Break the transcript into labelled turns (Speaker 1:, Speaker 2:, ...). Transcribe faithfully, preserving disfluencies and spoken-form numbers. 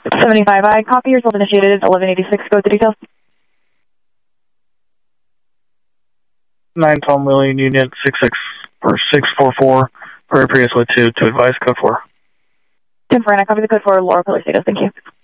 Speaker 1: seventy-five, I copy. Your result initiated at eleven eighty-six. Go with the details.
Speaker 2: nine Tom William Union six six or six four four Prairie Prius with two to advise code four.
Speaker 1: ten four, and I copy the code for Laura Pillar Status. Thank you.